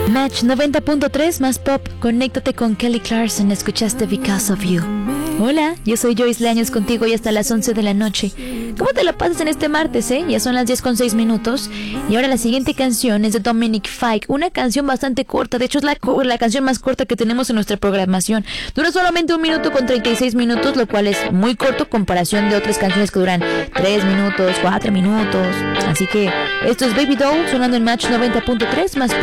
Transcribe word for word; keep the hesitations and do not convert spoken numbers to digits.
Match noventa punto tres más pop. Conéctate con Kelly Clarkson. Escuchaste Because of You. Hola, yo soy Joyce Leaños contigo y hasta las once de la noche. ¿Cómo te la pasas en este martes, eh? Ya son las diez con seis minutos. Y ahora la siguiente canción es de Dominic Fike. Una canción bastante corta. De hecho, es la, la canción más corta que tenemos en nuestra programación. Dura solamente un minuto con treinta y seis minutos, lo cual es muy corto en comparación de otras canciones que duran tres minutos, cuatro minutos. Así que esto es Baby Doll sonando en Match noventa punto tres más pop.